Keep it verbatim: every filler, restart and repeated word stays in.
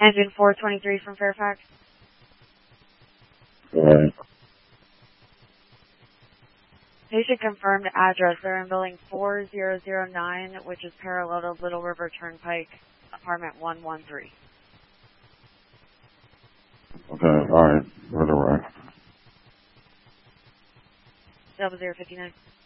Engine four twenty-three from Fairfax. Right. Patient confirmed address. They're in building four thousand nine, which is parallel to Little River Turnpike, apartment one one three. Okay, alright. Right away. Double zero fifty nine.